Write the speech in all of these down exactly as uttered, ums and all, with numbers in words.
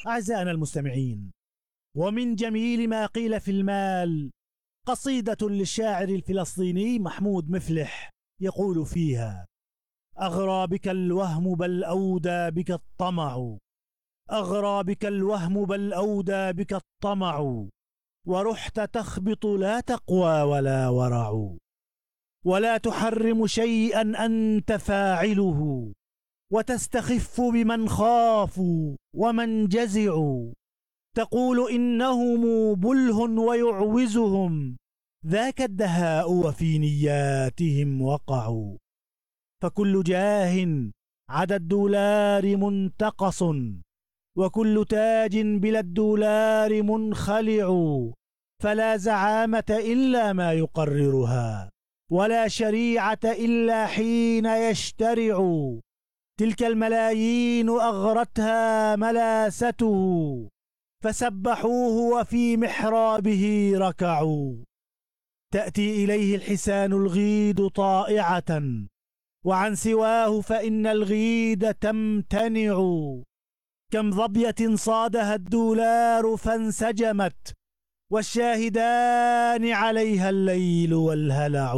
أعزائنا المستمعين، ومن جميل ما قيل في المال قصيدة للشاعر الفلسطيني محمود مفلح يقول فيها: أغرى بك الوهم بل أودى بك الطمع، أغرى بك الوهم بل أودى بك الطمع، ورحت تخبط لا تقوى ولا ورع، ولا تحرم شيئا أنت فاعله، وتستخف بمن خافوا ومن جزعوا، تقول إنهم بله ويعوزهم، ذاك الدهاء وفي نياتهم وقعوا، فكل جاه عدا الدولار منتقص، وكل تاج بلا الدولار منخلع، فلا زعامة إلا ما يقررها، ولا شريعة إلا حين يشترع، تلك الملايين أغرتها ملاسته، فسبحوه وفي محرابه ركعوا، تأتي إليه الحسان الغيد طائعة، وعن سواه فإن الغيد تمتنع، كم ظبية صادها الدولار فانسجمت، والشاهدان عليها الليل والهلع،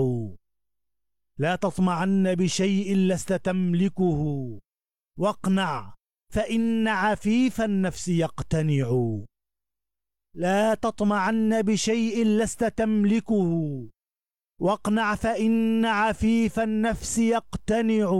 لا تطمعن بشيء لست تملكه، واقنع فإن عفيف النفس يقتنع، لا تطمعن بشيء لست تملكه، واقنع فإن عفيف النفس يقتنع،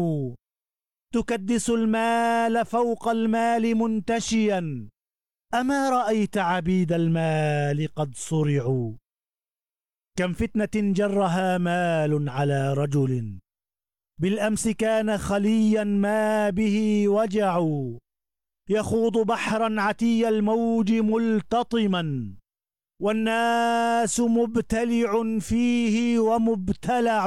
تكدس المال فوق المال منتشيا، أما رأيت عبيد المال قد صرعوا، كم فتنة جرها مال على رجل، بالأمس كان خليا ما به وجع، يخوض بحرا عتي الموج ملتطما، والناس مبتلع فيه ومبتلع،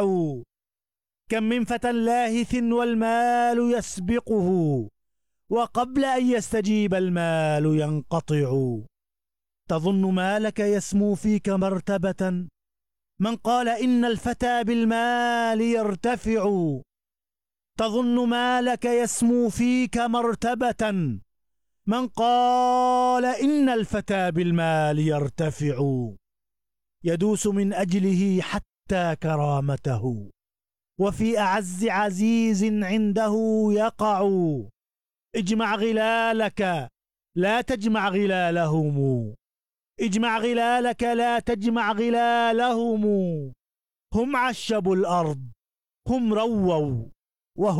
كم من فتى لاهث والمال يسبقه، وقبل أن يستجيب المال ينقطع، تظن مالك يسمو فيك مرتبة، من قال إن الفتى بالمال يرتفع، تظن مالك يسمو فيك مرتبة، من قال إن الفتى بالمال يرتفع، يدوس من أجله حتى كرامته، وفي أعز عزيز عنده يقع، اجمع غلالك لا تجمع غلالهم، اجمع غلالك لا تجمع غلالهم، هم عشبوا الأرض، هم رووا